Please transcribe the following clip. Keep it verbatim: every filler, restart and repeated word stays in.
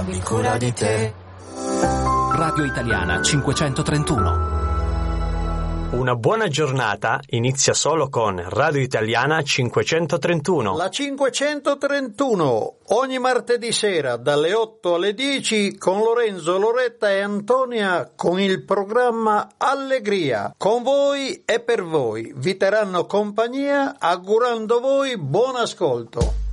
abbi cura di te. Radio Italiana cinquecentotrentuno. Una buona giornata inizia solo con Radio Italiana cinquecentotrentuno. La cinquecentotrentuno, ogni martedì sera dalle otto alle dieci con Lorenzo, Loretta e Antonia con il programma Allegria. Con voi e per voi. Vi terranno compagnia augurando voi buon ascolto.